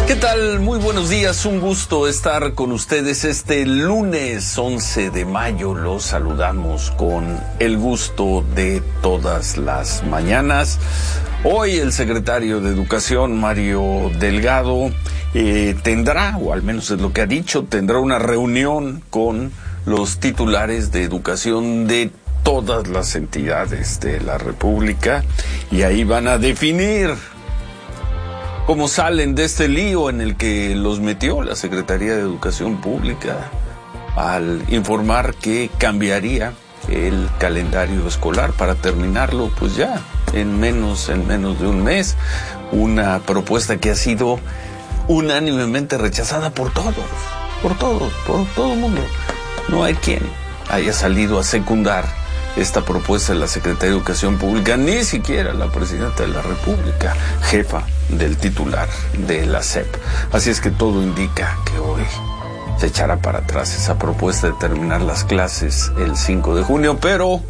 ¿Qué tal? Muy buenos días, un gusto estar con ustedes este lunes 11 de mayo. Los saludamos con el gusto de todas las mañanas. Hoy el secretario de Educación, Mario Delgado, tendrá, o al menos es lo que ha dicho, tendrá una reunión con los titulares de educación de todas las entidades de la República y ahí van a definir cómo salen de este lío en el que los metió la Secretaría de Educación Pública al informar que cambiaría el calendario escolar para terminarlo pues ya en menos de un mes. Una propuesta que ha sido unánimemente rechazada por todo el mundo. No hay quien haya salido a secundar esta propuesta de la Secretaría de Educación Pública, ni siquiera la Presidenta de la República, jefa del titular de la SEP. Así es que todo indica que hoy se echará para atrás esa propuesta de terminar las clases el 5 de junio, pero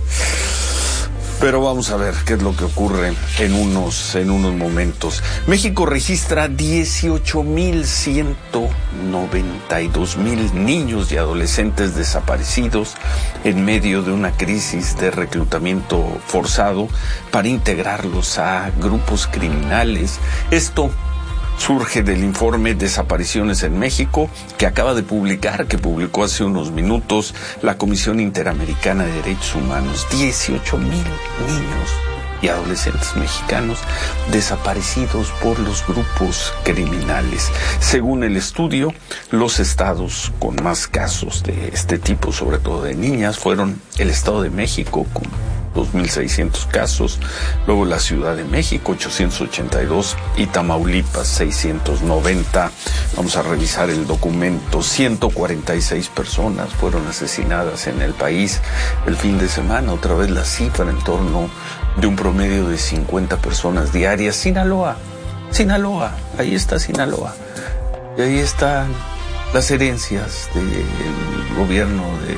vamos a ver qué es lo que ocurre en unos momentos. México registra 18.192.000 niños y adolescentes desaparecidos en medio de una crisis de reclutamiento forzado para integrarlos a grupos criminales. Esto surge del informe Desapariciones en México que publicó hace unos minutos la Comisión Interamericana de Derechos Humanos. 18,000 niños y adolescentes mexicanos desaparecidos por los grupos criminales. Según el estudio, los estados con más casos de este tipo, sobre todo de niñas, fueron el Estado de México con 2.600 casos, luego la Ciudad de México 882 y Tamaulipas 690. Vamos a revisar el documento. 146 personas fueron asesinadas en el país el fin de semana, otra vez la cifra en torno de un promedio de 50 personas diarias. Sinaloa, ahí está Sinaloa, y ahí están las herencias del gobierno de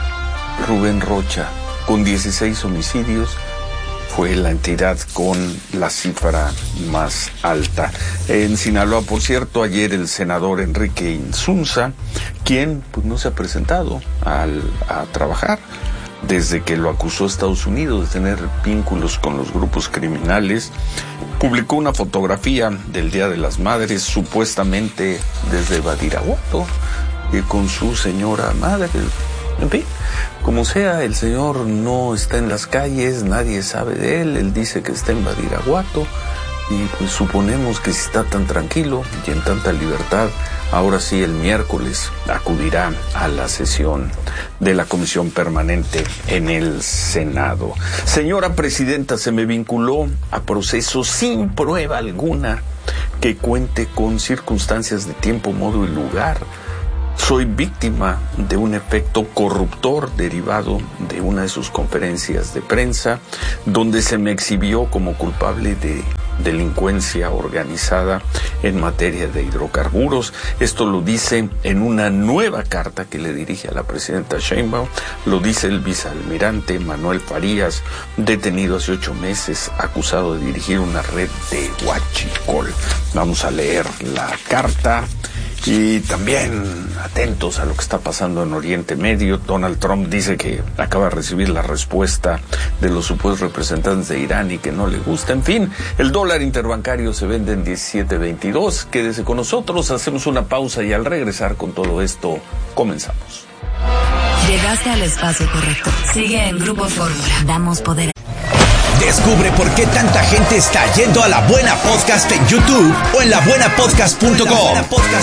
Rubén Rocha. Con 16 homicidios, fue la entidad con la cifra más alta. En Sinaloa, por cierto, ayer el senador Enrique Insunza, quien pues no se ha presentado a trabajar desde que lo acusó Estados Unidos de tener vínculos con los grupos criminales, publicó una fotografía del Día de las Madres, supuestamente desde Badiraguato, con su señora madre. En fin, como sea, el señor no está en las calles, nadie sabe de él dice que está en Badiraguato y pues suponemos que si está tan tranquilo y en tanta libertad, ahora sí el miércoles acudirá a la sesión de la Comisión Permanente en el Senado. Señora Presidenta, se me vinculó a proceso sin prueba alguna que cuente con circunstancias de tiempo, modo y lugar. Soy víctima de un efecto corruptor derivado de una de sus conferencias de prensa, donde se me exhibió como culpable de delincuencia organizada en materia de hidrocarburos. Esto lo dice en una nueva carta que le dirige a la presidenta Sheinbaum, lo dice el vicealmirante Manuel Farías, detenido hace 8 meses, acusado de dirigir una red de huachicol. Vamos a leer la carta. Y también atentos a lo que está pasando en Oriente Medio. Donald Trump dice que acaba de recibir la respuesta de los supuestos representantes de Irán y que no le gusta. En fin, el dólar interbancario se vende en 17.22. Quédese con nosotros, hacemos una pausa y al regresar con todo esto, comenzamos. Llegaste al espacio correcto. Sigue en Grupo Fórmula. Damos poder. Descubre por qué tanta gente está yendo a La Buena Podcast en YouTube o en labuenapodcast.com.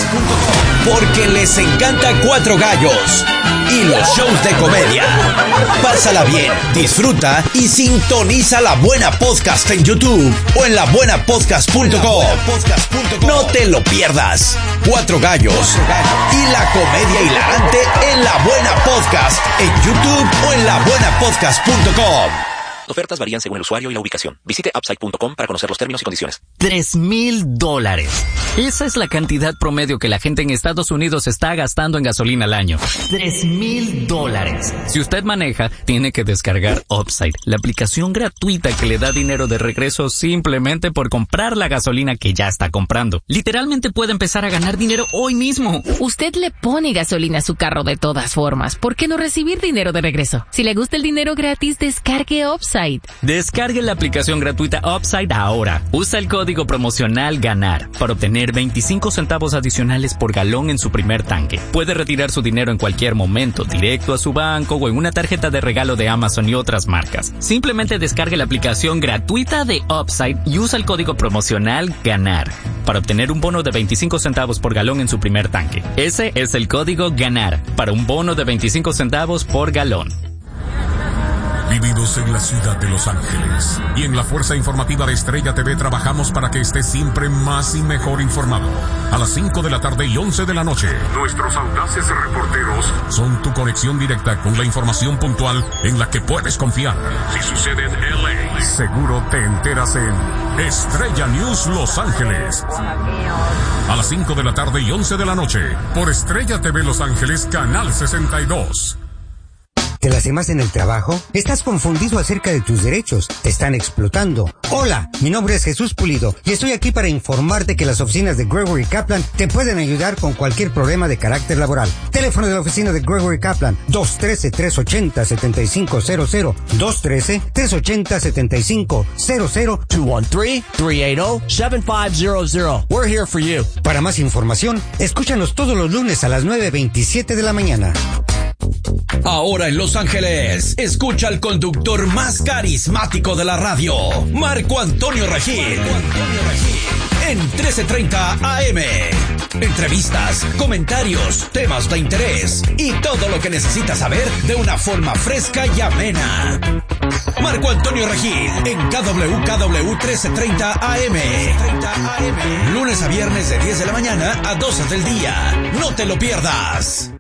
Porque les encanta Cuatro Gallos y los shows de comedia. Pásala bien, disfruta y sintoniza La Buena Podcast en YouTube o en labuenapodcast.com. No te lo pierdas. Cuatro Gallos y la comedia hilarante en La Buena Podcast en YouTube o en labuenapodcast.com. Ofertas varían según el usuario y la ubicación. Visite upside.com para conocer los términos y condiciones. $3,000. Esa es la cantidad promedio que la gente en Estados Unidos está gastando en gasolina al año. $3,000. Si usted maneja, tiene que descargar Upside, la aplicación gratuita que le da dinero de regreso simplemente por comprar la gasolina que ya está comprando. Literalmente puede empezar a ganar dinero hoy mismo. Usted le pone gasolina a su carro de todas formas. ¿Por qué no recibir dinero de regreso? Si le gusta el dinero gratis, descargue Upside. Descargue la aplicación gratuita Upside ahora. Usa el código promocional GANAR para obtener 25 centavos adicionales por galón en su primer tanque. Puede retirar su dinero en cualquier momento, directo a su banco o en una tarjeta de regalo de Amazon y otras marcas. Simplemente descargue la aplicación gratuita de Upside y usa el código promocional GANAR para obtener un bono de 25 centavos por galón en su primer tanque. Ese es el código GANAR para un bono de 25 centavos por galón. Vividos en la ciudad de Los Ángeles y en la fuerza informativa de Estrella TV trabajamos para que estés siempre más y mejor informado. A las 5 de la tarde y 11 de la noche, nuestros audaces reporteros son tu conexión directa con la información puntual en la que puedes confiar. Si sucede en LA, seguro te enteras en Estrella News Los Ángeles. A las 5 de la tarde y 11 de la noche, por Estrella TV Los Ángeles, Canal 62. ¿Te lastimas en el trabajo? ¿Estás confundido acerca de tus derechos? ¿Te están explotando? Hola, mi nombre es Jesús Pulido y estoy aquí para informarte que las oficinas de Gregory Kaplan te pueden ayudar con cualquier problema de carácter laboral. Teléfono de la oficina de Gregory Kaplan, 213-380-7500, 213-380-7500, 213-380-7500. We're here for you. Para más información, escúchanos todos los lunes a las 9:27 de la mañana. Ahora en Los Ángeles, escucha al conductor más carismático de la radio, Marco Antonio Regil. En 1330 AM. Entrevistas, comentarios, temas de interés y todo lo que necesitas saber de una forma fresca y amena. Marco Antonio Regil en KWKW 1330 AM. Lunes a viernes de 10 de la mañana a 12 del día. No te lo pierdas.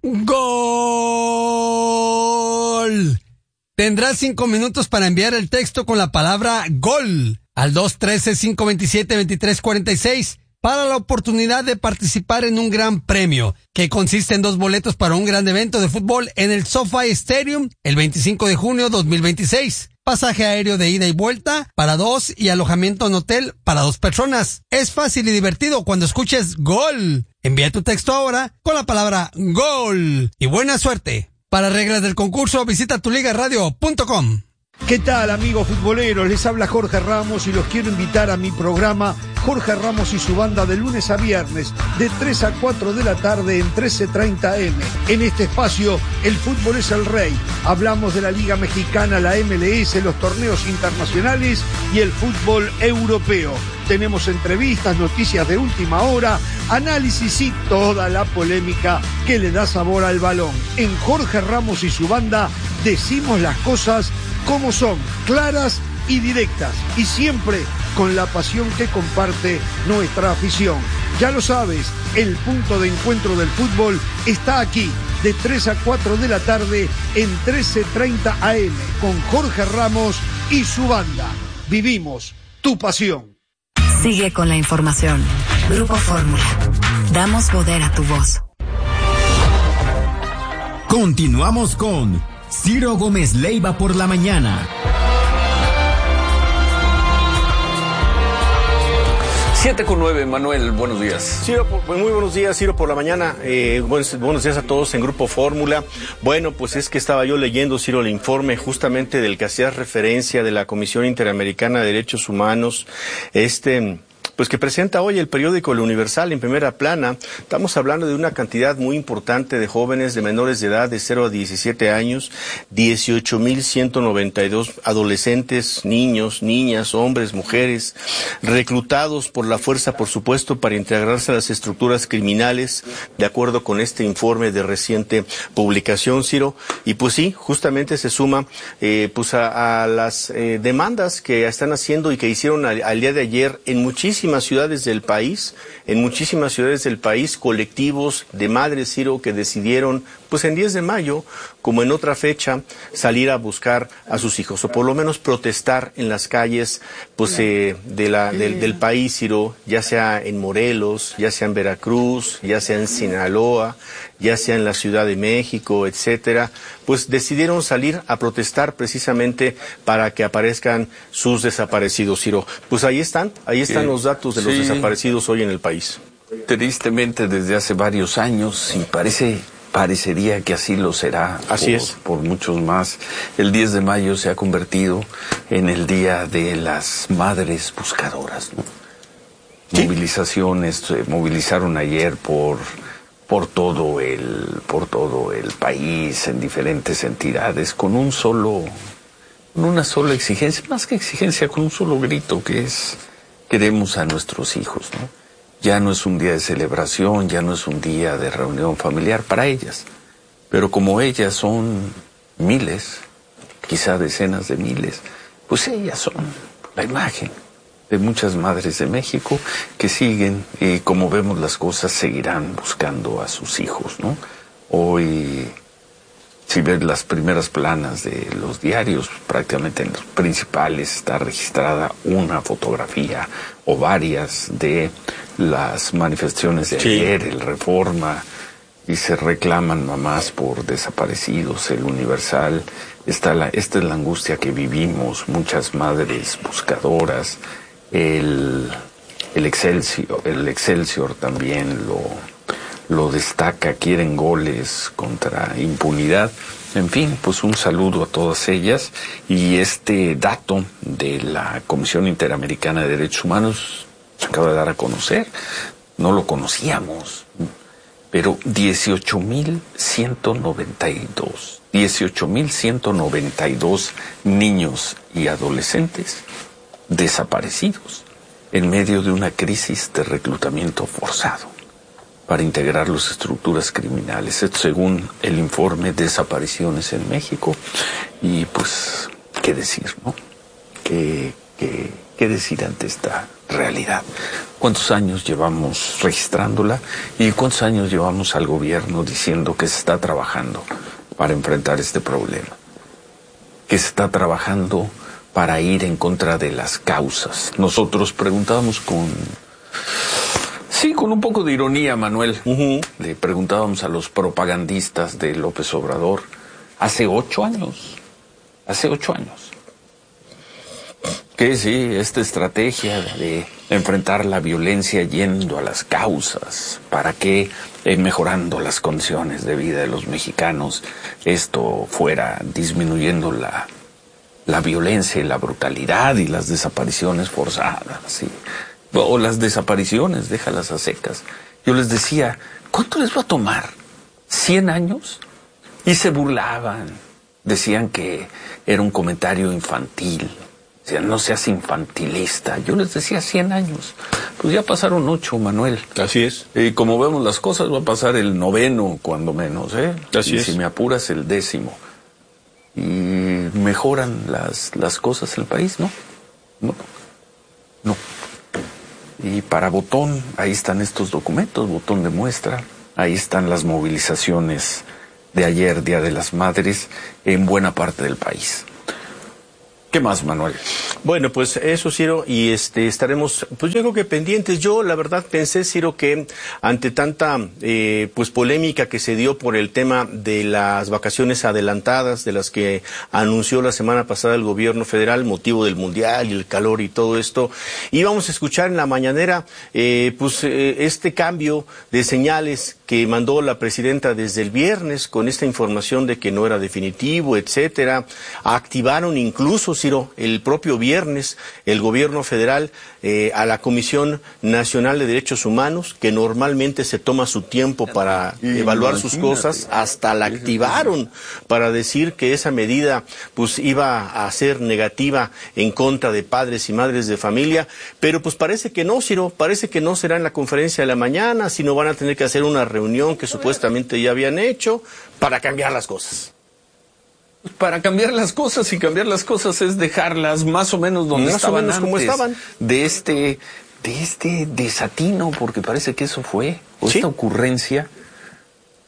¡Gol! Tendrás 5 minutos para enviar el texto con la palabra GOL al 213-527-2346 para la oportunidad de participar en un gran premio que consiste en 2 boletos para un gran evento de fútbol en el SoFi Stadium el 25 de junio 2026. Pasaje aéreo de ida y vuelta para 2 y alojamiento en hotel para 2 personas. Es fácil y divertido cuando escuches GOL. Envía tu texto ahora con la palabra GOL y buena suerte. Para reglas del concurso visita tuligaradio.com. ¿Qué tal, amigos futboleros? Les habla Jorge Ramos y los quiero invitar a mi programa Jorge Ramos y su banda de lunes a viernes de 3 a 4 de la tarde en 1330 AM. En este espacio, el fútbol es el rey. Hablamos de la Liga Mexicana, la MLS, los torneos internacionales y el fútbol europeo. Tenemos entrevistas, noticias de última hora, análisis y toda la polémica que le da sabor al balón. En Jorge Ramos y su banda decimos las cosas como son, claras y directas, y siempre con la pasión que comparte nuestra afición. Ya lo sabes, el punto de encuentro del fútbol está aquí, de 3 a 4 de la tarde en 1330 AM, con Jorge Ramos y su banda. Vivimos tu pasión. Sigue con la información. Grupo Fórmula. Damos poder a tu voz. Continuamos con Ciro Gómez Leiva por la mañana. 7:09, Manuel, buenos días. Ciro, muy buenos días, Ciro, por la mañana. Buenos días a todos en Grupo Fórmula. Bueno, pues es que estaba yo leyendo, Ciro, el informe justamente del que hacías referencia de la Comisión Interamericana de Derechos Humanos, pues que presenta hoy el periódico El Universal en primera plana. Estamos hablando de una cantidad muy importante de jóvenes de menores de edad de 0 a 17 años, 18,192 adolescentes, niños, niñas, hombres, mujeres, reclutados por la fuerza, por supuesto, para integrarse a las estructuras criminales, de acuerdo con este informe de reciente publicación, Ciro. Y pues sí, justamente se suma pues a las demandas que están haciendo y que hicieron al día de ayer en muchísimas ciudades del país, colectivos de madres, Ciro, que decidieron, pues en 10 de mayo, como en otra fecha, salir a buscar a sus hijos, o por lo menos protestar en las calles pues, del país, Ciro, ya sea en Morelos, ya sea en Veracruz, ya sea en Sinaloa, ya sea en la Ciudad de México, etcétera, pues decidieron salir a protestar precisamente para que aparezcan sus desaparecidos, Ciro. Pues ahí están los datos de los desaparecidos hoy en el país. Tristemente desde hace varios años, y parecería que así lo será por muchos más. El 10 de mayo se ha convertido en el Día de las Madres Buscadoras, ¿no? ¿Sí? Movilizaciones, se movilizaron ayer por todo el país, en diferentes entidades, con una sola exigencia, más que exigencia, con un solo grito, que es: queremos a nuestros hijos, ¿no? Ya no es un día de celebración, ya no es un día de reunión familiar para ellas. Pero como ellas son miles, quizá decenas de miles, pues ellas son la imagen de muchas madres de México que siguen, y como vemos las cosas, seguirán buscando a sus hijos, ¿no? Hoy, si ves las primeras planas de los diarios, prácticamente en los principales está registrada una fotografía o varias de las manifestaciones de ayer, el Reforma, y se reclaman mamás por desaparecidos, el Universal. Esta es la angustia que vivimos, muchas madres buscadoras. El Excelsior también lo destaca, quieren goles contra impunidad. En fin, pues un saludo a todas ellas. Y este dato de la Comisión Interamericana de Derechos Humanos se acaba de dar a conocer, no lo conocíamos, pero 18.192 niños y adolescentes desaparecidos en medio de una crisis de reclutamiento forzado para integrar las estructuras criminales. Esto según el informe Desapariciones en México. Y pues, ¿qué decir, no? ¿Qué decir ante esta realidad? ¿Cuántos años llevamos registrándola y cuántos años llevamos al gobierno diciendo que se está trabajando para enfrentar este problema? Que se está trabajando para ir en contra de las causas. Nosotros preguntábamos con un poco de ironía, Manuel. Le preguntábamos a los propagandistas de López Obrador hace 8 años. Que sí, esta estrategia de enfrentar la violencia yendo a las causas, para que mejorando las condiciones de vida de los mexicanos, esto fuera disminuyendo la violencia y la brutalidad y las desapariciones forzadas, ¿sí? O las desapariciones, déjalas a secas. Yo les decía, ¿cuánto les va a tomar? ¿100 años? Y se burlaban, decían que era un comentario infantil. No seas infantilista. Yo les decía 100 años. Pues ya pasaron 8, Manuel. Así es. Y como vemos las cosas, va a pasar el 9, cuando menos, ¿eh? Así es. Si me apuras, el 10. Y mejoran las cosas en el país, ¿no? No. Y para Botón, ahí están estos documentos, Botón de muestra. Ahí están las movilizaciones de ayer, Día de las Madres, en buena parte del país. ¿Qué más, Manuel? Bueno, pues eso, Ciro, y estaremos, pues yo creo que pendientes. Yo, la verdad, pensé, Ciro, que ante tanta pues polémica que se dio por el tema de las vacaciones adelantadas, de las que anunció la semana pasada el gobierno federal, motivo del mundial y el calor y todo esto, íbamos a escuchar en la mañanera este cambio de señales que mandó la presidenta desde el viernes con esta información de que no era definitivo, etcétera. Activaron incluso, Ciro, el propio viernes el gobierno federal a la Comisión Nacional de Derechos Humanos, que normalmente se toma su tiempo para evaluar sus cosas, hasta la activaron para decir que esa medida pues iba a ser negativa en contra de padres y madres de familia, pero pues parece que no, Ciro, parece que no será en la conferencia de la mañana, sino van a tener que hacer una reunión que supuestamente ya habían hecho para cambiar las cosas. Para cambiar las cosas, y cambiar las cosas es dejarlas más o menos donde estaban antes, como estaban. De este desatino, porque parece que eso fue, o esta ocurrencia,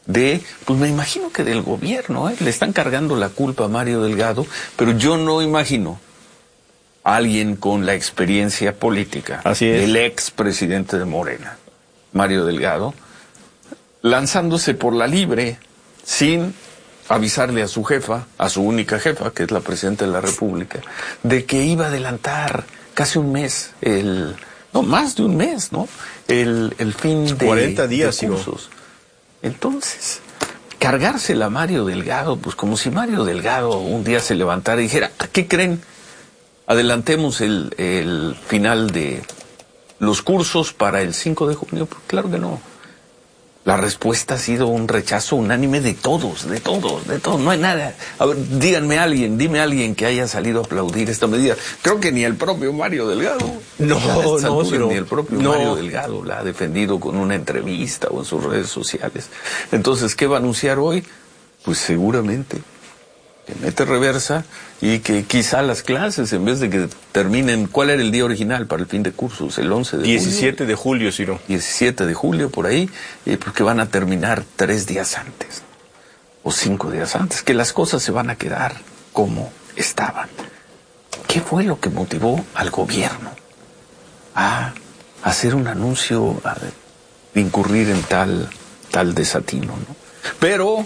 pues me imagino que del gobierno, le están cargando la culpa a Mario Delgado, pero yo no imagino a alguien con la experiencia política del ex presidente de Morena, Mario Delgado, lanzándose por la libre sin avisarle a su jefa, a su única jefa, que es la presidenta de la República, de que iba a adelantar casi un mes, más de un mes, ¿no? El fin de 40 días, de cursos. Entonces, cargársela a Mario Delgado, pues como si Mario Delgado un día se levantara y dijera, ¿qué creen? Adelantemos el final de los cursos para el 5 de junio. Pues claro que no. La respuesta ha sido un rechazo unánime de todos. No hay nada. A ver, dime alguien que haya salido a aplaudir esta medida. Creo que ni el propio Mario Delgado. Ni el propio Mario Delgado la ha defendido con una entrevista o en sus redes sociales. Entonces, ¿qué va a anunciar hoy? Pues seguramente que mete reversa y que quizá las clases, en vez de que terminen, ¿cuál era el día original para el fin de cursos? El 11 de 17 de julio, Ciro. 17 de julio, por ahí, pues que van a terminar 3 días antes, o 5 días antes, que las cosas se van a quedar como estaban. ¿Qué fue lo que motivó al gobierno a hacer un anuncio, a incurrir en tal desatino, ¿no? Pero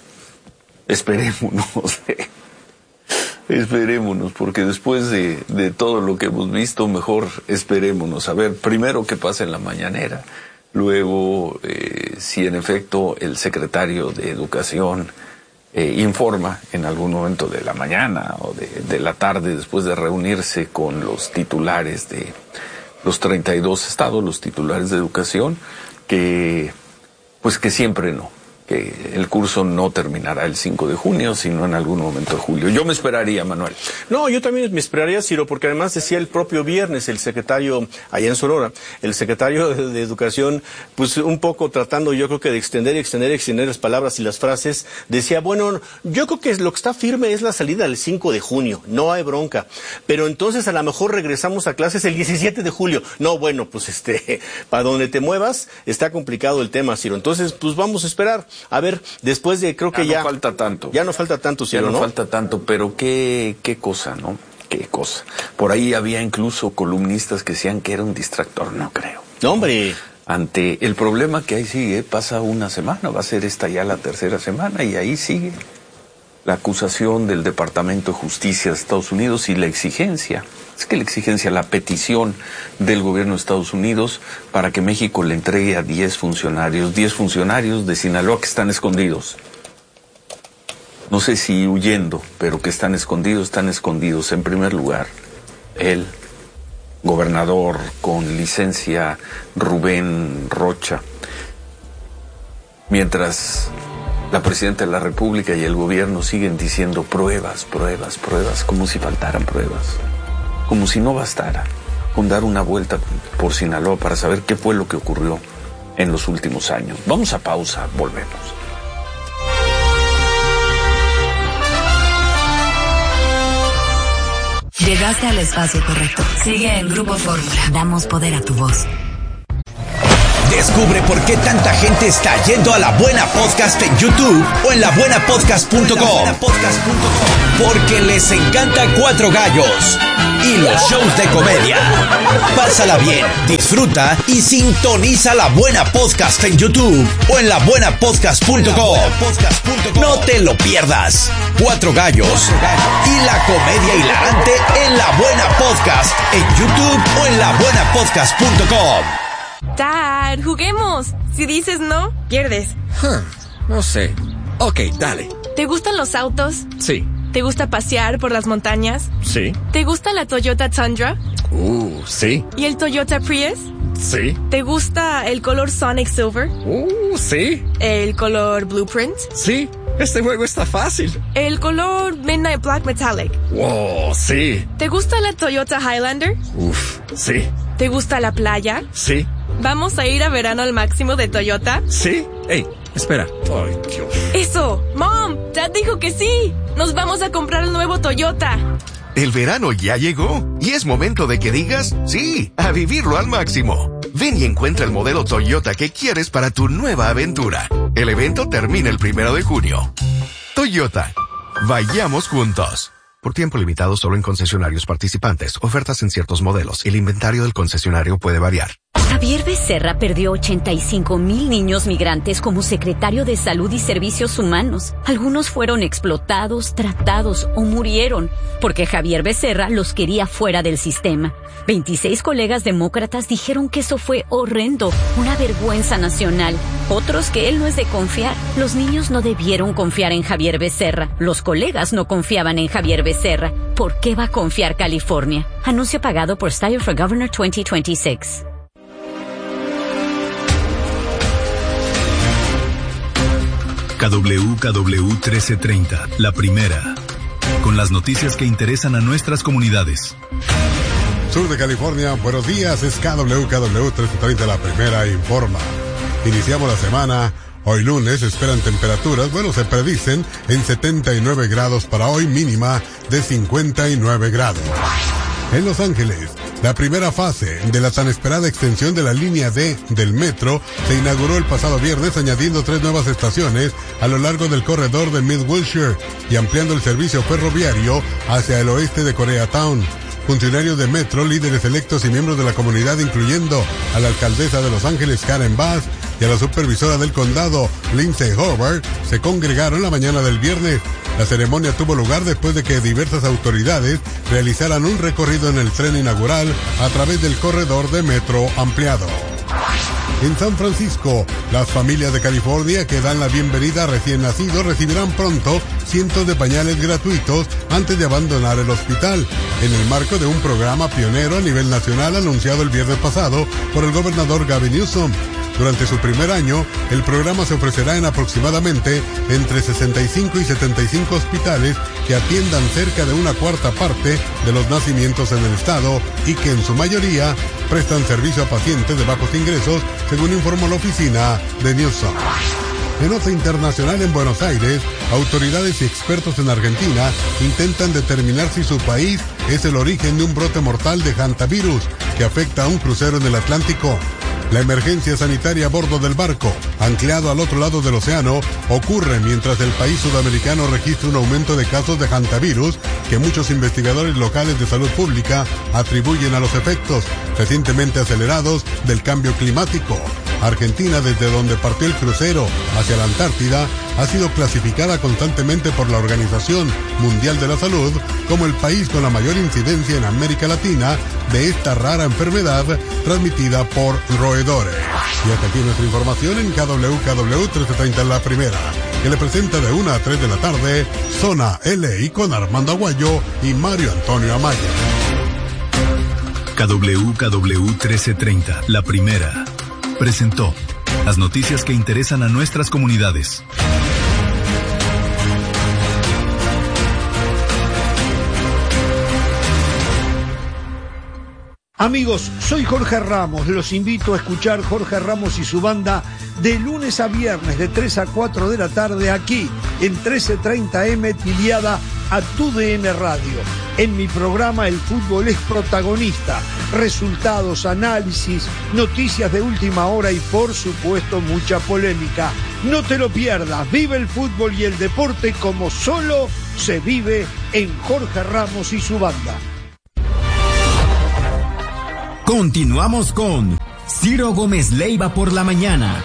esperémonos, porque después de todo lo que hemos visto, mejor esperémonos. A ver, primero qué pasa en la mañanera, luego si en efecto el secretario de Educación informa en algún momento de la mañana o de la tarde, después de reunirse con los titulares de los 32 estados, los titulares de educación, que siempre no, que el curso no terminará el 5 de junio, sino en algún momento de julio. Yo me esperaría, Manuel. No, yo también me esperaría, Ciro, porque además decía el propio viernes el secretario, allá en Sonora, el secretario de Educación, pues un poco tratando, yo creo que de extender las palabras y las frases, decía, bueno, yo creo que lo que está firme es la salida del 5 de junio, no hay bronca, pero entonces a lo mejor regresamos a clases el 17 de julio. No, bueno, pues para donde te muevas, está complicado el tema, Ciro. Entonces, pues vamos a esperar. A ver, después de, creo que ya no falta tanto. Ya no falta tanto, Ciro, ¿no? Ya no falta tanto, pero qué cosa, ¿no? Qué cosa. Por ahí había incluso columnistas que decían que era un distractor, no creo. No, hombre. Ante el problema que ahí sigue, pasa una semana, va a ser esta ya la tercera semana, y ahí sigue la acusación del Departamento de Justicia de Estados Unidos y la exigencia. Es que la exigencia, la petición del gobierno de Estados Unidos para que México le entregue a 10 funcionarios de Sinaloa que están escondidos. No sé si huyendo, pero que están escondidos. En primer lugar, el gobernador con licencia Rubén Rocha. Mientras la presidenta de la República y el gobierno siguen diciendo pruebas, como si faltaran pruebas. Como si no bastara con dar una vuelta por Sinaloa para saber qué fue lo que ocurrió en los últimos años. Vamos a pausa, volvemos. Llegaste al espacio correcto. Sigue en Grupo Fórmula. Damos poder a tu voz. Descubre por qué tanta gente está yendo a La Buena Podcast en YouTube o en labuenapodcast.com. Porque les encanta Cuatro Gallos y los shows de comedia. Pásala bien, disfruta y sintoniza La Buena Podcast en YouTube o en labuenapodcast.com. No te lo pierdas. Cuatro Gallos y la comedia hilarante en La Buena Podcast en YouTube o en labuenapodcast.com. Dad, juguemos. Si dices no, pierdes. No sé. Ok, dale. ¿Te gustan los autos? Sí. ¿Te gusta pasear por las montañas? Sí. ¿Te gusta la Toyota Tundra? Sí. ¿Y el Toyota Prius? Sí. ¿Te gusta el color Sonic Silver? Sí. ¿El color Blueprint? Sí. Este juego está fácil. ¿El color Midnight Black Metallic? Sí. ¿Te gusta la Toyota Highlander? Sí. ¿Te gusta la playa? Sí. ¿Vamos a ir a verano al máximo de Toyota? Sí. Hey, espera. Ay, Dios. ¡Eso! ¡Mom! Dad dijo que sí. Nos vamos a comprar el nuevo Toyota. El verano ya llegó y es momento de que digas sí, a vivirlo al máximo. Ven y encuentra el modelo Toyota que quieres para tu nueva aventura. El evento termina el 1 de junio. Toyota. Vayamos juntos. Por tiempo limitado solo en concesionarios participantes. Ofertas en ciertos modelos. El inventario del concesionario puede variar. Javier Becerra perdió 85,000 niños migrantes como secretario de Salud y Servicios Humanos. Algunos fueron explotados, tratados o murieron porque Javier Becerra los quería fuera del sistema. 26 colegas demócratas dijeron que eso fue horrendo, una vergüenza nacional. Otros que él no es de confiar. Los niños no debieron confiar en Javier Becerra. Los colegas no confiaban en Javier Becerra. ¿Por qué va a confiar California? Anuncio pagado por Style for Governor 2026. KWKW 1330, la primera, con las noticias que interesan a nuestras comunidades. Sur de California, buenos días, es KWKW 1330, la primera informa. Iniciamos la semana, hoy lunes esperan temperaturas, se predicen en 79 grados para hoy, mínima de 59 grados. En Los Ángeles, la primera fase de la tan esperada extensión de la línea D del metro se inauguró el pasado viernes, añadiendo 3 nuevas estaciones a lo largo del corredor de Mid Wilshire y ampliando el servicio ferroviario hacia el oeste de Koreatown. Funcionarios de metro, líderes electos y miembros de la comunidad, incluyendo a la alcaldesa de Los Ángeles, Karen Bass, y a la supervisora del condado, Lindsay Hobart, se congregaron la mañana del viernes. La ceremonia tuvo lugar después de que diversas autoridades realizaran un recorrido en el tren inaugural a través del corredor de metro ampliado. En San Francisco, las familias de California que dan la bienvenida a recién nacidos recibirán pronto cientos de pañales gratuitos antes de abandonar el hospital, en el marco de un programa pionero a nivel nacional anunciado el viernes pasado por el gobernador Gavin Newsom. Durante su primer año, el programa se ofrecerá en aproximadamente entre 65 y 75 hospitales que atiendan cerca de una cuarta parte de los nacimientos en el estado y que en su mayoría prestan servicio a pacientes de bajos ingresos, según informó la oficina de Newsom. En nota internacional en Buenos Aires, autoridades y expertos en Argentina intentan determinar si su país es el origen de un brote mortal de hantavirus que afecta a un crucero en el Atlántico. La emergencia sanitaria a bordo del barco, anclado al otro lado del océano, ocurre mientras el país sudamericano registra un aumento de casos de hantavirus que muchos investigadores locales de salud pública atribuyen a los efectos recientemente acelerados del cambio climático. Argentina, desde donde partió el crucero hacia la Antártida, ha sido clasificada constantemente por la Organización Mundial de la Salud como el país con la mayor incidencia en América Latina de esta rara enfermedad transmitida por roedores. Y hasta aquí nuestra información en KWKW 1330 la primera, que le presenta de 1 a 3 de la tarde Zona LA con Armando Aguayo y Mario Antonio Amaya. KWKW 1330, la primera, presentó las noticias que interesan a nuestras comunidades. Amigos, soy Jorge Ramos. Los invito a escuchar Jorge Ramos y su banda de lunes a viernes de 3 a 4 de la tarde aquí en 1330M tiliada a TUDN Radio. En mi programa el fútbol es protagonista. Resultados, análisis, noticias de última hora y por supuesto mucha polémica. No te lo pierdas. Vive el fútbol y el deporte como solo se vive en Jorge Ramos y su banda. Continuamos con Ciro Gómez Leiva por la mañana.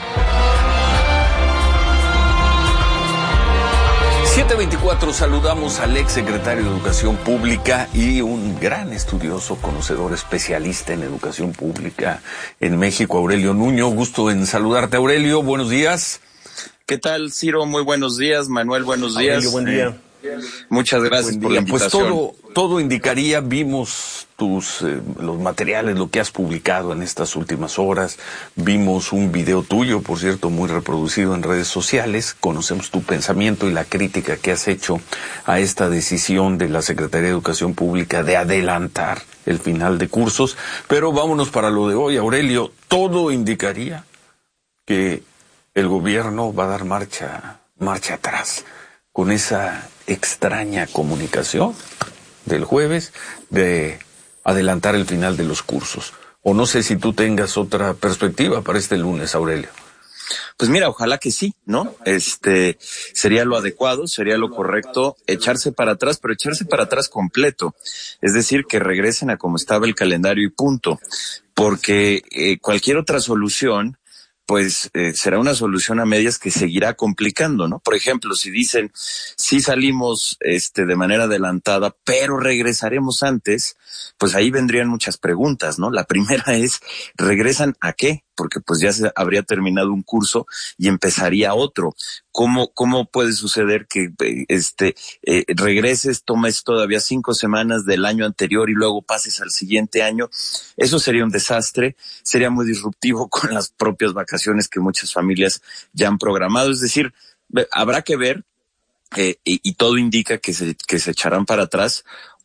7:24, saludamos al ex secretario de Educación Pública y un gran estudioso, conocedor, especialista en educación pública en México, Aurelio Nuño. Gusto en saludarte, Aurelio. Buenos días. ¿Qué tal, Ciro? Muy buenos días. Manuel, buenos días. Aurelio, buen día. Muchas gracias por la invitación. Pues todo indicaría, vimos los materiales, lo que has publicado en estas últimas horas, vimos un video tuyo, por cierto, muy reproducido en redes sociales, conocemos tu pensamiento y la crítica que has hecho a esta decisión de la Secretaría de Educación Pública de adelantar el final de cursos, pero vámonos para lo de hoy, Aurelio. Todo indicaría que el gobierno va a dar marcha atrás con esa extraña comunicación del jueves de adelantar el final de los cursos. O no sé si tú tengas otra perspectiva para este lunes, Aurelio. Pues mira, ojalá que sí, ¿no? Sería lo adecuado, sería lo correcto, echarse para atrás, pero echarse para atrás completo. Es decir, que regresen a como estaba el calendario y punto. Porque cualquier otra solución, pues será una solución a medias que seguirá complicando, ¿no? Por ejemplo, si dicen, sí salimos de manera adelantada, pero regresaremos antes, pues ahí vendrían muchas preguntas, ¿no? La primera es, ¿regresan a qué? Porque pues ya se habría terminado un curso y empezaría otro. ¿Cómo puede suceder que regreses, tomes todavía 5 semanas del año anterior y luego pases al siguiente año? Eso sería un desastre, sería muy disruptivo con las propias vacaciones que muchas familias ya han programado. Es decir, habrá que ver, y todo indica que se echarán para atrás.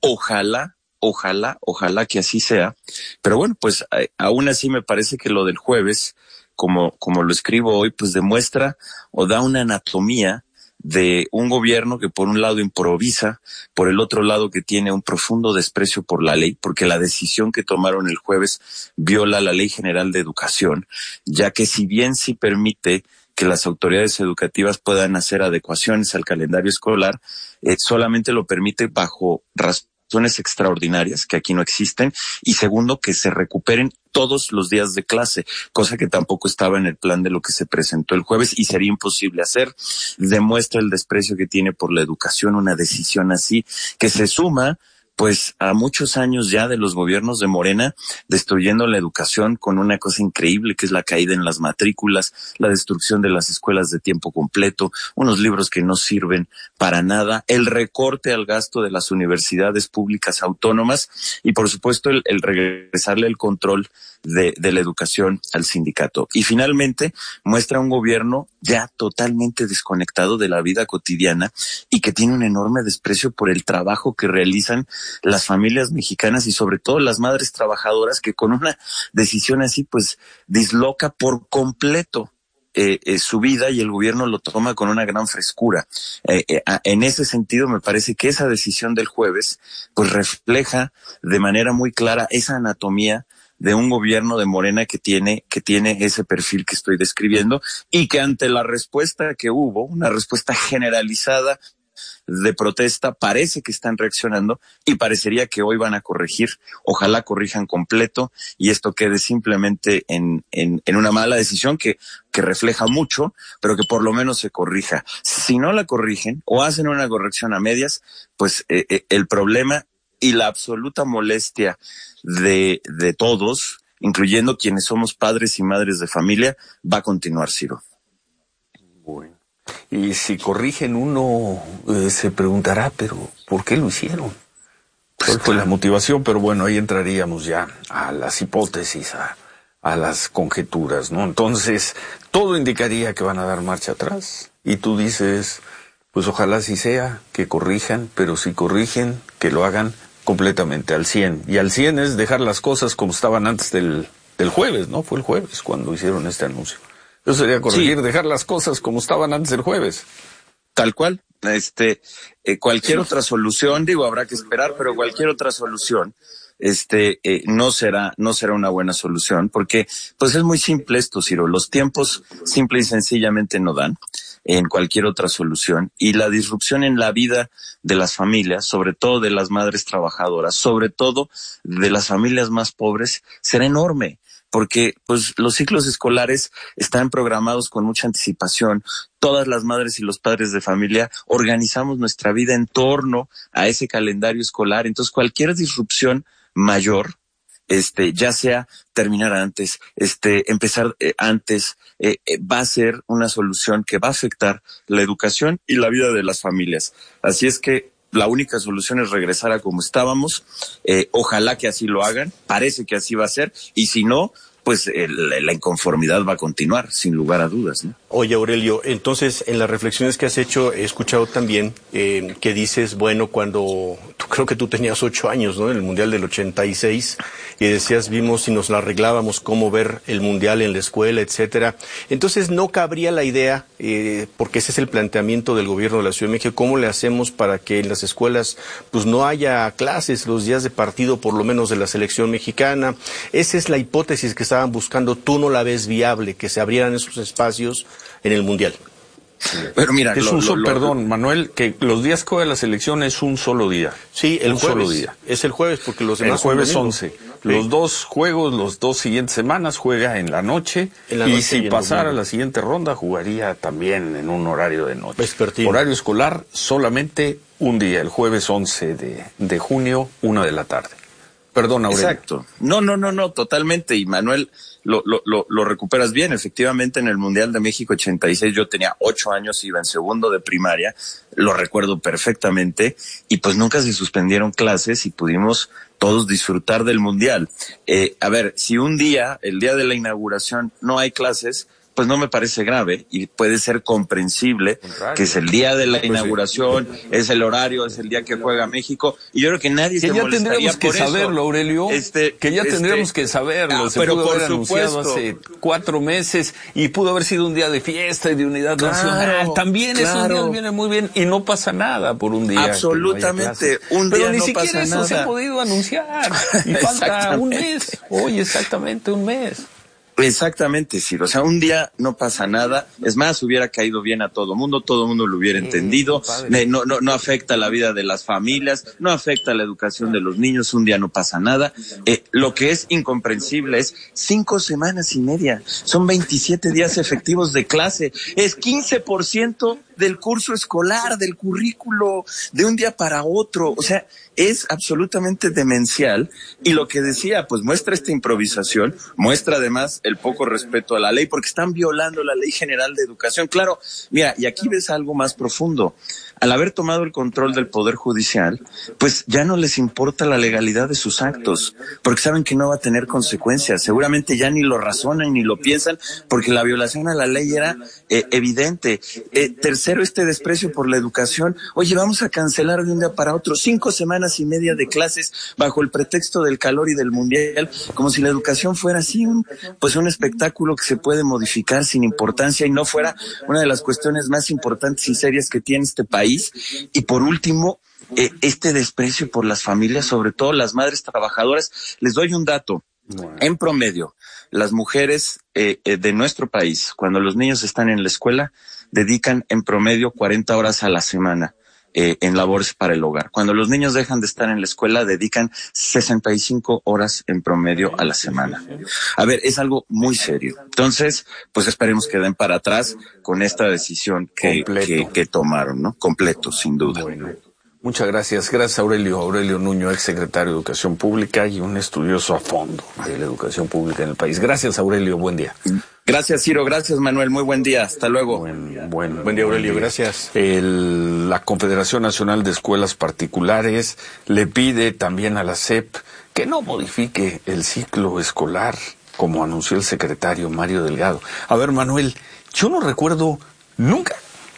Ojalá que así sea. Pero bueno, pues aún así me parece que lo del jueves, como lo escribo hoy, pues demuestra o da una anatomía de un gobierno que por un lado improvisa, por el otro lado que tiene un profundo desprecio por la ley, porque la decisión que tomaron el jueves viola la Ley General de Educación, ya que si bien sí permite que las autoridades educativas puedan hacer adecuaciones al calendario escolar, solamente lo permite bajo razones extraordinarias que aquí no existen, y segundo, que se recuperen todos los días de clase, cosa que tampoco estaba en el plan de lo que se presentó el jueves y sería imposible hacer. Demuestra el desprecio que tiene por la educación una decisión así, que se suma pues a muchos años ya de los gobiernos de Morena destruyendo la educación con una cosa increíble que es la caída en las matrículas, la destrucción de las escuelas de tiempo completo, unos libros que no sirven para nada, el recorte al gasto de las universidades públicas autónomas y por supuesto el regresarle el control de la educación al sindicato. Y finalmente muestra un gobierno ya totalmente desconectado de la vida cotidiana y que tiene un enorme desprecio por el trabajo que realizan las familias mexicanas y sobre todo las madres trabajadoras, que con una decisión así pues disloca por completo su vida, y el gobierno lo toma con una gran frescura. En ese sentido me parece que esa decisión del jueves pues refleja de manera muy clara esa anatomía de un gobierno de Morena que tiene ese perfil que estoy describiendo, y que ante la respuesta que hubo, una respuesta generalizada de protesta, parece que están reaccionando y parecería que hoy van a corregir. Ojalá corrijan completo y esto quede simplemente en una mala decisión que refleja mucho, pero que por lo menos se corrija. Si no la corrigen o hacen una corrección a medias, pues el problema y la absoluta molestia de todos, incluyendo quienes somos padres y madres de familia, va a continuar, Ciro. Bueno. Y si corrigen uno, se preguntará, pero ¿por qué lo hicieron? ¿Cuál fue la motivación? Pero bueno, ahí entraríamos ya a las hipótesis, a las conjeturas, ¿no? Entonces, todo indicaría que van a dar marcha atrás. Y tú dices, pues ojalá sí sea, que corrijan, pero si corrigen, que lo hagan completamente al 100. Y al 100 es dejar las cosas como estaban antes del jueves, ¿no? Fue el jueves cuando hicieron este anuncio. Eso sería corregir, sí. Dejar las cosas como estaban antes del jueves. Tal cual. Cualquier otra solución, habrá que esperar, pero cualquier otra solución, no será una buena solución, porque, pues es muy simple esto, Ciro. Los tiempos simple y sencillamente no dan en cualquier otra solución, y la disrupción en la vida de las familias, sobre todo de las madres trabajadoras, sobre todo de las familias más pobres, será enorme. Porque pues los ciclos escolares están programados con mucha anticipación. Todas las madres y los padres de familia organizamos nuestra vida en torno a ese calendario escolar. Entonces cualquier disrupción mayor, ya sea terminar antes, empezar antes, va a ser una solución que va a afectar la educación y la vida de las familias. Así es que la única solución es regresar a como estábamos. Ojalá que así lo hagan. Parece que así va a ser. Y si no, pues la inconformidad va a continuar, sin lugar a dudas, ¿no? Oye, Aurelio, entonces en las reflexiones que has hecho he escuchado también que dices, bueno, cuando creo que tú tenías 8 años, ¿no? En el Mundial del 86, y decías, vimos y nos la arreglábamos cómo ver el Mundial en la escuela, etcétera. Entonces no cabría la idea, porque ese es el planteamiento del gobierno de la Ciudad de México, cómo le hacemos para que en las escuelas pues no haya clases los días de partido, por lo menos de la selección mexicana. Esa es la hipótesis que estaban buscando. Tú no la ves viable, que se abrieran esos espacios en el Mundial. Pero mira, perdón, Manuel, que los días que juega la selección es un solo día. Sí, el jueves. Solo día. Es el jueves, porque los demás el jueves son 11. Sí. Los 2 juegos, los 2 siguientes semanas juega en la noche. Y si pasara la siguiente ronda, jugaría también en un horario de noche. Vespertino. Horario escolar solamente un día, el jueves 11 de junio, 1 de la tarde. Perdón, Aurelio. Exacto. No, totalmente. Y Manuel, lo recuperas bien. Efectivamente, en el Mundial de México 86 yo tenía 8 años, iba en segundo de primaria, lo recuerdo perfectamente, y pues nunca se suspendieron clases y pudimos todos disfrutar del Mundial. A ver, si un día, el día de la inauguración, no hay clases, pues no me parece grave y puede ser comprensible que es el día de la inauguración, es el horario, es el día que juega México, y yo creo que nadie se molestaría por eso. Que ya tendríamos que saberlo, Aurelio, tendríamos que saberlo. Se pudo haber anunciado hace 4 meses y pudo haber sido un día de fiesta y de unidad nacional. También esos días vienen muy bien y no pasa nada por un día. Absolutamente, un día no pasa nada. Pero ni siquiera eso se ha podido anunciar y falta un mes. Hoy exactamente un mes. Exactamente, Ciro. O sea, un día no pasa nada. Es más, hubiera caído bien a todo mundo lo hubiera entendido. No afecta la vida de las familias, no afecta la educación de los niños. Un día no pasa nada. Lo que es incomprensible es 5 semanas y media. Son 27 días efectivos de clase. Es 15% del curso escolar, del currículo, de un día para otro. O sea, es absolutamente demencial. Y lo que decía, pues muestra esta improvisación, muestra además el poco respeto a la ley, porque están violando la Ley General de Educación. Claro, mira, y aquí ves algo más profundo. Al haber tomado el control del Poder Judicial, pues ya no les importa la legalidad de sus actos, porque saben que no va a tener consecuencias. Seguramente ya ni lo razonan ni lo piensan, porque la violación a la ley era evidente. Tercero, este desprecio por la educación. Oye, vamos a cancelar de un día para otro 5 semanas y media de clases bajo el pretexto del calor y del Mundial, como si la educación fuera así un espectáculo que se puede modificar sin importancia y no fuera una de las cuestiones más importantes y serias que tiene este país. Y por último, este desprecio por las familias, sobre todo las madres trabajadoras. Les doy un dato. En promedio, las mujeres de nuestro país, cuando los niños están en la escuela, dedican en promedio 40 horas a la semana en labores para el hogar. Cuando los niños dejan de estar en la escuela, dedican 65 horas en promedio a la semana. A ver, es algo muy serio. Entonces, pues esperemos que den para atrás con esta decisión que tomaron, ¿no? Completo, sin duda. Bueno. Muchas gracias. Gracias, Aurelio. Aurelio Nuño, ex secretario de Educación Pública y un estudioso a fondo de la educación pública en el país. Gracias, Aurelio. Buen día. Gracias, Ciro. Gracias, Manuel. Muy buen día. Hasta luego. Buen día, Aurelio. Gracias. La Confederación Nacional de Escuelas Particulares le pide también a la SEP que no modifique el ciclo escolar, como anunció el secretario Mario Delgado. A ver, Manuel, yo no recuerdo nunca,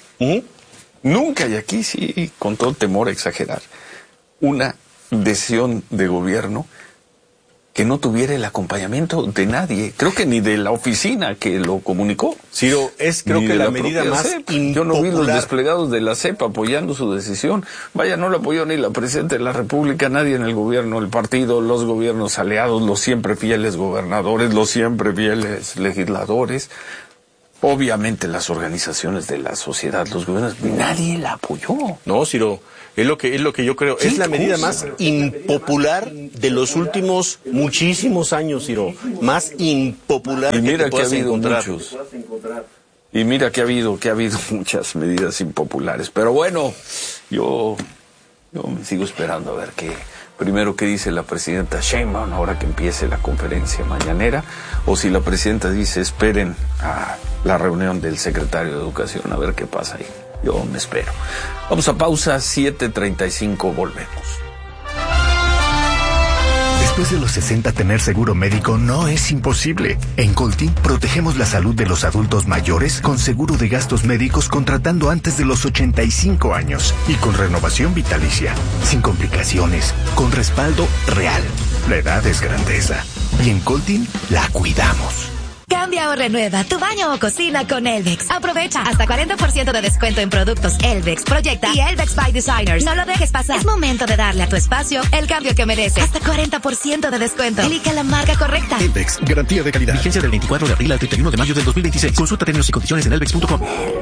y aquí sí, con todo temor a exagerar, una decisión de gobierno que no tuviera el acompañamiento de nadie, creo que ni de la oficina que lo comunicó. Ciro, es creo que la medida más impopular. Yo no vi los desplegados de la CEP apoyando su decisión. Vaya, no lo apoyó ni la Presidenta de la República, nadie en el gobierno, el partido, los gobiernos aliados, los siempre fieles gobernadores, los siempre fieles legisladores. Obviamente las organizaciones de la sociedad, los gobiernos, nadie la apoyó. No, Ciro, es lo que yo creo. Es la medida más impopular de los últimos muchísimos años, Ciro. Más impopular y mira que te puedas ha habido encontrar. Muchos. Y mira que ha habido muchas medidas impopulares. Pero bueno, yo me sigo esperando a ver primero qué dice la presidenta Sheinbaum ahora que empiece la conferencia mañanera, o si la presidenta dice esperen a la reunión del secretario de Educación a ver qué pasa ahí. Yo me espero. Vamos a pausa, 7:35, volvemos. Después de los 60, tener seguro médico no es imposible. En Coltin, protegemos la salud de los adultos mayores con seguro de gastos médicos contratando antes de los 85 años y con renovación vitalicia, sin complicaciones, con respaldo real. La edad es grandeza y en Coltin la cuidamos. Cambia o renueva tu baño o cocina con Elvex. Aprovecha hasta 40% de descuento en productos Elvex, Proyecta y Elvex by Designers. No lo dejes pasar. Es momento de darle a tu espacio el cambio que merece. Hasta 40% de descuento. Elige la marca correcta. Elvex, garantía de calidad. Vigencia del 24 de abril al 31 de mayo del 2026. Consulta términos y condiciones en elvex.com.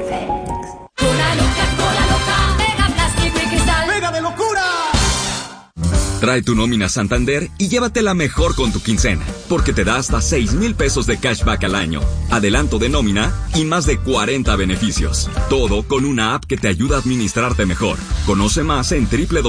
Trae tu nómina Santander y llévatela mejor con tu quincena, porque te da hasta 6,000 pesos de cashback al año, adelanto de nómina y más de 40 beneficios. Todo con una app que te ayuda a administrarte mejor. Conoce más en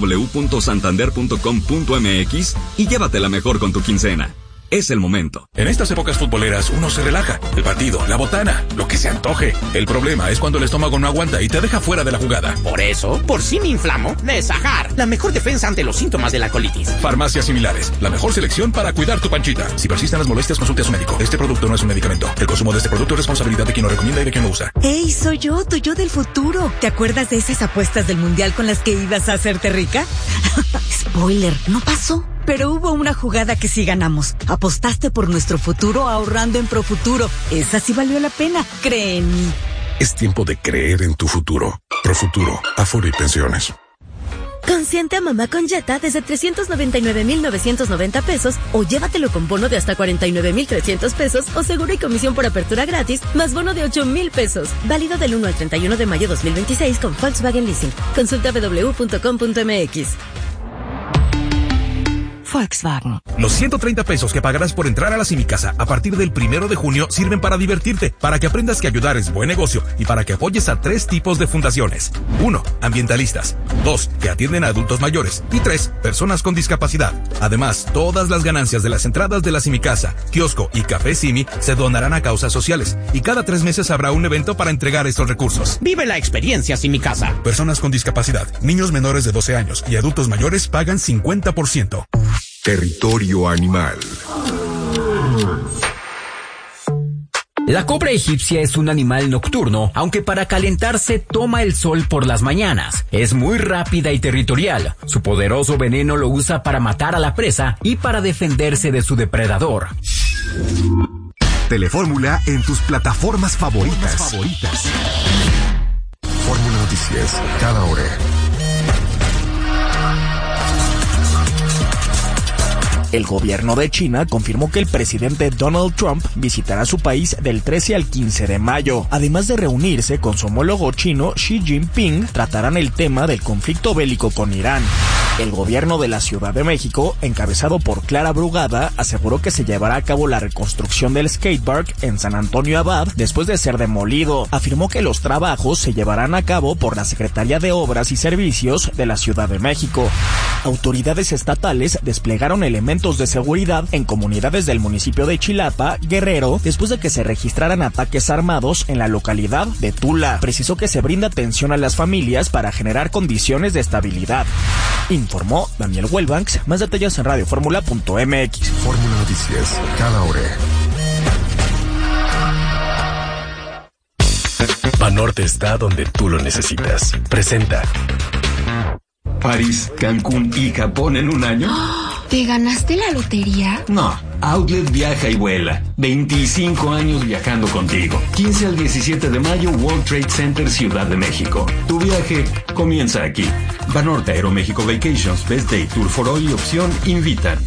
www.santander.com.mx y llévatela mejor con tu quincena. Es el momento. En estas épocas futboleras uno se relaja. El partido, la botana, lo que se antoje. El problema es cuando el estómago no aguanta y te deja fuera de la jugada. Por eso, por si me inflamo, Nesajar, la mejor defensa ante los síntomas de la colitis. Farmacias similares, la mejor selección para cuidar tu panchita. Si persisten las molestias, consulte a su médico. Este producto no es un medicamento. El consumo de este producto es responsabilidad de quien lo recomienda y de quien lo usa. ¡Ey, soy yo, tu yo del futuro! ¿Te acuerdas de esas apuestas del mundial con las que ibas a hacerte rica? Spoiler, no pasó. Pero hubo una jugada que sí ganamos. Apostaste por nuestro futuro ahorrando en Profuturo. Esa sí valió la pena. Cree en mí. Es tiempo de creer en tu futuro. Profuturo, Afore y Pensiones. Consiente a mamá con Jetta desde 399,990 pesos o llévatelo con bono de hasta 49,300 pesos o seguro y comisión por apertura gratis más bono de 8,000 pesos. Válido del 1 al 31 de mayo 2026 con Volkswagen Leasing. Consulta www.com.mx. Volkswagen. Los 130 pesos que pagarás por entrar a la Simicasa a partir del 1 de junio sirven para divertirte, para que aprendas que ayudar es buen negocio y para que apoyes a 3 tipos de fundaciones. 1. Ambientalistas. 2. Que atienden a adultos mayores. Y 3. Personas con discapacidad. Además, todas las ganancias de las entradas de la Simicasa, kiosco y Café Simi se donarán a causas sociales y cada 3 meses habrá un evento para entregar estos recursos. Vive la experiencia Simicasa. Personas con discapacidad, niños menores de 12 años y adultos mayores pagan 50%. Territorio animal. La cobra egipcia es un animal nocturno, aunque para calentarse toma el sol por las mañanas. Es muy rápida y territorial. Su poderoso veneno lo usa para matar a la presa y para defenderse de su depredador. Telefórmula en tus plataformas favoritas. Fórmula Noticias, cada hora. El gobierno de China confirmó que el presidente Donald Trump visitará su país del 13 al 15 de mayo. Además de reunirse con su homólogo chino Xi Jinping, tratarán el tema del conflicto bélico con Irán. El gobierno de la Ciudad de México, encabezado por Clara Brugada, aseguró que se llevará a cabo la reconstrucción del skatepark en San Antonio Abad después de ser demolido. Afirmó que los trabajos se llevarán a cabo por la Secretaría de Obras y Servicios de la Ciudad de México. Autoridades estatales desplegaron elementos de seguridad en comunidades del municipio de Chilapa, Guerrero, después de que se registraran ataques armados en la localidad de Tula. Precisó que se brinda atención a las familias para generar condiciones de estabilidad. Informó Daniel Welbanks. Más detalles en radioformula.mx. Fórmula Noticias, cada hora. Banorte está donde tú lo necesitas. Presenta París, Cancún y Japón en un año. ¿Te ganaste la lotería? No, Outlet viaja y vuela. 25 años viajando contigo. 15 al 17 de mayo, World Trade Center, Ciudad de México. Tu viaje comienza aquí. Banorte, Aeroméxico Vacations, Best Day, Tour for All y Opción invitan.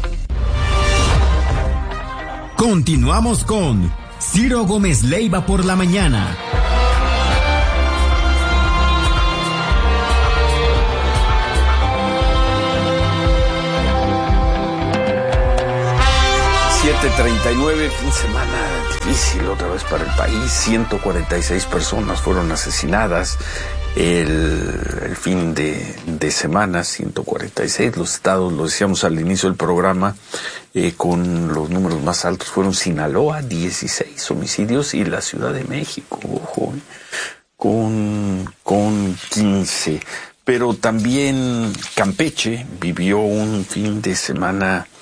Continuamos con Ciro Gómez Leiva por la mañana. .39, fin de semana difícil otra vez para el país. 146 personas fueron asesinadas el fin de semana, 146. Los estados, lo decíamos al inicio del programa, con los números más altos fueron Sinaloa, 16 homicidios, y la Ciudad de México, ojo, con 15. Pero también Campeche vivió un fin de semana